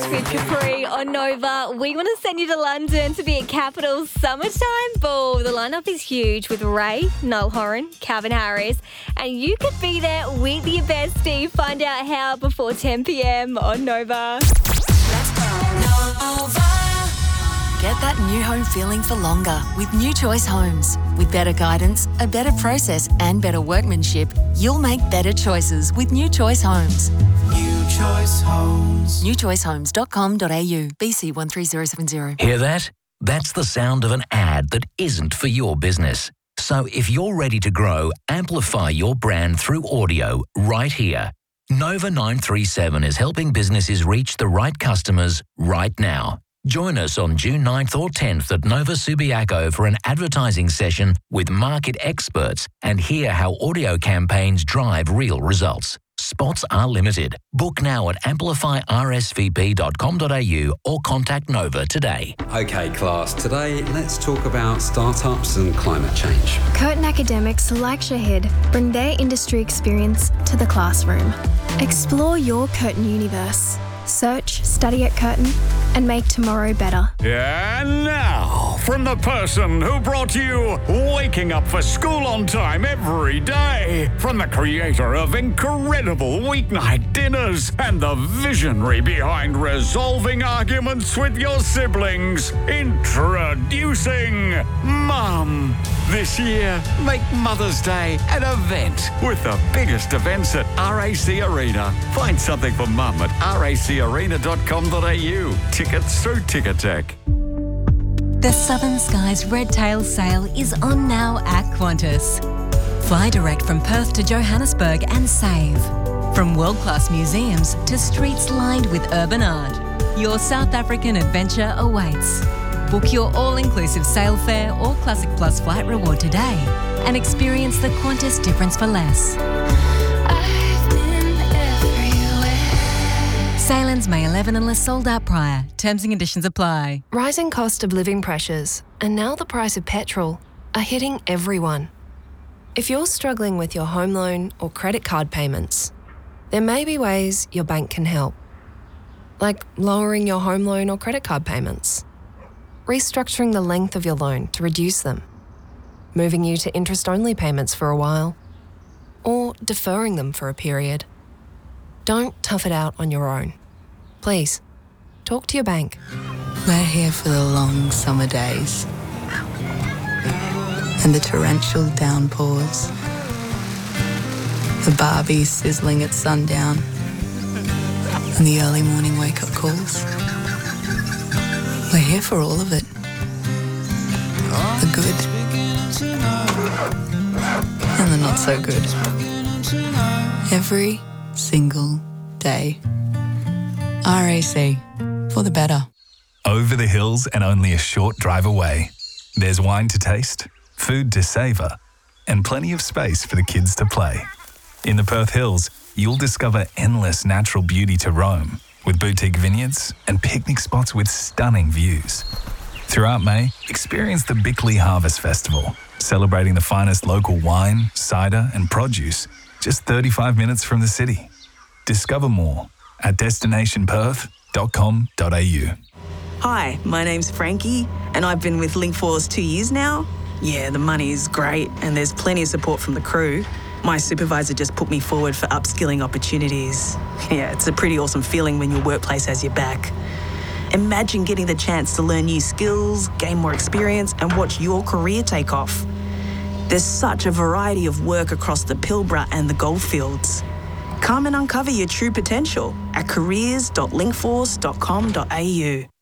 With Capri on Nova, we want to send you to London to be at Capital's Summertime Ball. The lineup is huge with Ray, Noel Horan, Calvin Harris, and you could be there with your bestie. Find out how before 10 p.m. on Nova. Let's go. Nova. Get that new home feeling for longer with New Choice Homes. With better guidance, a better process and better workmanship, you'll make better choices with New Choice Homes. New Choice Homes. newchoicehomes.com.au. BC 13070. Hear that? That's the sound of an ad that isn't for your business. So if you're ready to grow, amplify your brand through audio right here. Nova 937 is helping businesses reach the right customers right now. Join us on June 9th or 10th at Nova Subiaco for an advertising session with market experts and hear how audio campaigns drive real results. Spots are limited. Book now at amplifyrsvp.com.au or contact Nova today. Okay, class, today let's talk about startups and climate change. Curtin academics like Shahid bring their industry experience to the classroom. Explore your Curtin universe. Search, study at Curtin, and make tomorrow better. And now, from the person who brought you waking up for school on time every day, from the creator of incredible weeknight dinners and the visionary behind resolving arguments with your siblings, introducing Mum. This year, make Mother's Day an event with the biggest events at RAC Arena. Find something for Mum at racarena.com.au. Tickets through Ticketek. The Southern Skies Red Tail Sale is on now at Qantas. Fly direct from Perth to Johannesburg and save. From world-class museums to streets lined with urban art, your South African adventure awaits. Book your all-inclusive sail fare or Classic Plus flight reward today and experience the Qantas difference for less. Sailings May 11 unless sold out prior. Terms and conditions apply. Rising cost of living pressures and now the price of petrol are hitting everyone. If you're struggling with your home loan or credit card payments, there may be ways your bank can help. Like lowering your home loan or credit card payments, restructuring the length of your loan to reduce them, moving you to interest-only payments for a while, or deferring them for a period. Don't tough it out on your own. Please, talk to your bank. We're here for the long summer days and the torrential downpours, the Barbies sizzling at sundown and the early morning wake-up calls. We're here for all of it. The good and the not so good. Every single day. RAC, for the better. Over the hills and only a short drive away. There's wine to taste, food to savour, and plenty of space for the kids to play. In the Perth Hills, you'll discover endless natural beauty to roam, with boutique vineyards and picnic spots with stunning views. Throughout May, experience the Bickley Harvest Festival, celebrating the finest local wine, cider and produce, just 35 minutes from the city. Discover more at destinationperth.com.au. Hi, my name's Frankie, and I've been with Linkforce 2 years now. Yeah, the money's great, and there's plenty of support from the crew. My supervisor just put me forward for upskilling opportunities. Yeah, it's a pretty awesome feeling when your workplace has your back. Imagine getting the chance to learn new skills, gain more experience, and watch your career take off. There's such a variety of work across the Pilbara and the Goldfields. Come and uncover your true potential at careers.linkforce.com.au.